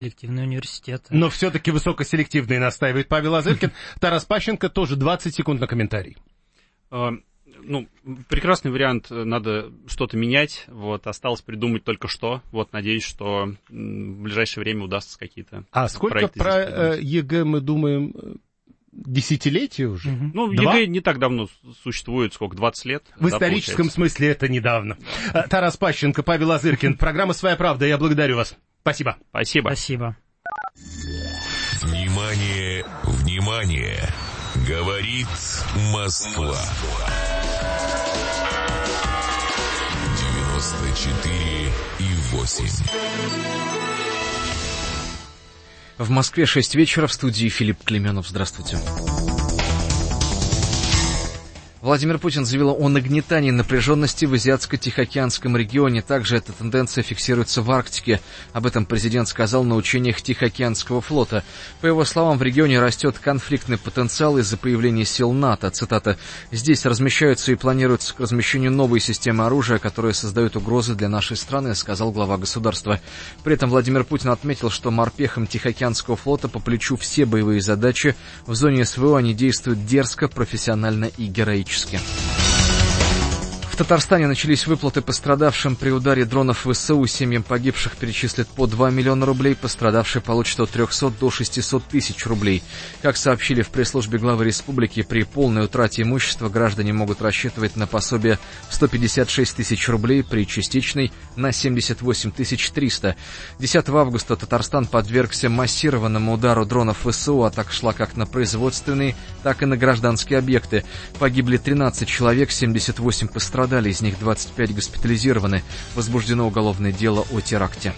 Селективный университет. Но все-таки высокоселективный, настаивает Павел Азыркин. Тарас Пащенко, тоже 20 секунд на комментарий. Прекрасный вариант, надо что-то менять, осталось придумать только что, надеюсь, что в ближайшее время удастся какие-то А сколько про ЕГЭ мы думаем, десятилетия уже? ЕГЭ не так давно существует, 20 лет. В историческом смысле это недавно. Тарас Пащенко, Павел Азыркин, программа «Своя правда», я благодарю вас. Спасибо. Спасибо. Внимание, внимание! Говорит Москва. 94,8. В Москве 6 вечера, в студии Филипп Клеменов. Здравствуйте. Владимир Путин заявил о нагнетании напряженности в Азиатско-Тихоокеанском регионе. Также эта тенденция фиксируется в Арктике. Об этом президент сказал на учениях Тихоокеанского флота. По его словам, в регионе растет конфликтный потенциал из-за появления сил НАТО. Цитата: «Здесь размещаются и планируются к размещению новые системы оружия, которые создают угрозы для нашей страны», сказал глава государства. При этом Владимир Путин отметил, что морпехам Тихоокеанского флота по плечу все боевые задачи. В зоне СВО они действуют дерзко, профессионально и героически. В Татарстане начались выплаты пострадавшим при ударе дронов ВСУ. Семьям погибших перечислят по 2 миллиона рублей, пострадавшие получат от 300 до 600 тысяч рублей. Как сообщили в пресс-службе главы республики, при полной утрате имущества граждане могут рассчитывать на пособие в 156 тысяч рублей, при частичной на 78 300. 10 августа Татарстан подвергся массированному удару дронов ВСУ. Атака шла как на производственные, так и на гражданские объекты. Погибли 13 человек, 78 пострадали. Из них 25 госпитализированы. Возбуждено уголовное дело о теракте.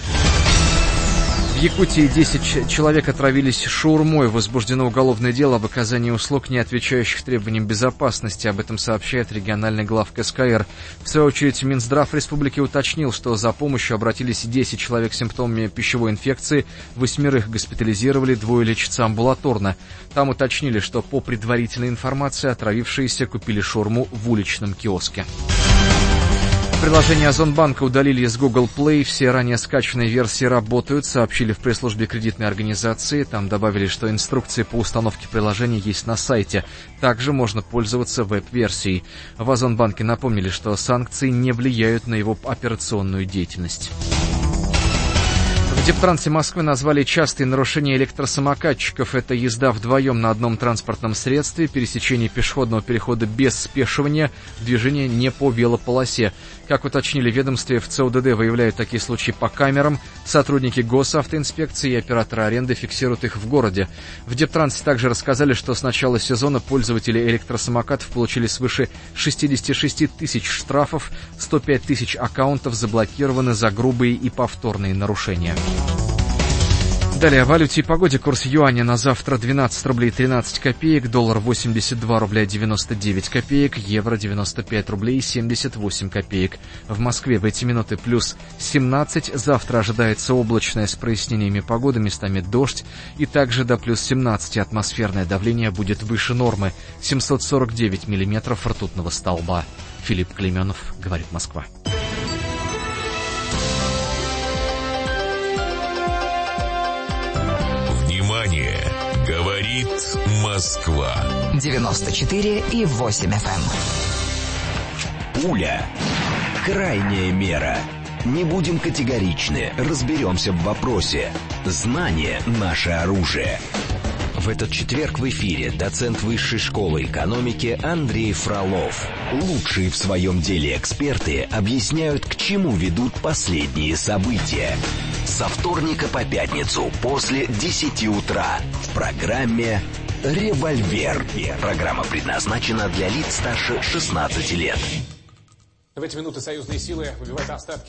В Якутии 10 человек отравились шаурмой. Возбуждено уголовное дело об оказании услуг, не отвечающих требованиям безопасности. Об этом сообщает региональный главк СКР. В свою очередь, Минздрав республики уточнил, что за помощью обратились 10 человек с симптомами пищевой инфекции, 8 госпитализировали, 2 лечатся амбулаторно. Там уточнили, что по предварительной информации отравившиеся купили шаурму в уличном киоске. Приложение Озонбанка удалили из Google Play. Все ранее скачанные версии работают, сообщили в пресс-службе кредитной организации. Там добавили, что инструкции по установке приложения есть на сайте. Также можно пользоваться веб-версией. В Озонбанке напомнили, что санкции не влияют на его операционную деятельность. В Дептрансе Москвы назвали частые нарушения электросамокатчиков. Это езда вдвоем на одном транспортном средстве, пересечение пешеходного перехода без спешивания, движение не по велополосе. Как уточнили в ведомстве, в ЦУДД выявляют такие случаи по камерам. Сотрудники госавтоинспекции и операторы аренды фиксируют их в городе. В Дептрансе также рассказали, что с начала сезона пользователи электросамокатов получили свыше 66 тысяч штрафов, 105 тысяч аккаунтов заблокированы за грубые и повторные нарушения. Далее о валюте и погоде. Курс юаня на завтра 12 рублей 13 копеек, доллар 82 рубля 99 копеек, евро 95 рублей 78 копеек. В Москве в эти минуты плюс 17, завтра ожидается облачное с прояснениями погоды, местами дождь, и также до плюс 17 атмосферное давление будет выше нормы, 749 миллиметров ртутного столба. Филипп Клеменов, говорит Москва. Говорит Москва. 94,8 FM. Пуля. Крайняя мера. Не будем категоричны, разберемся в вопросе. Знание – наше оружие. В этот четверг в эфире доцент Высшей школы экономики Андрей Фролов. Лучшие в своем деле эксперты объясняют, к чему ведут последние события. Со вторника по пятницу после 10 утра в программе «Револьвер». Программа предназначена для лиц старше 16 лет. В эти минуты союзные силы выбивают остатки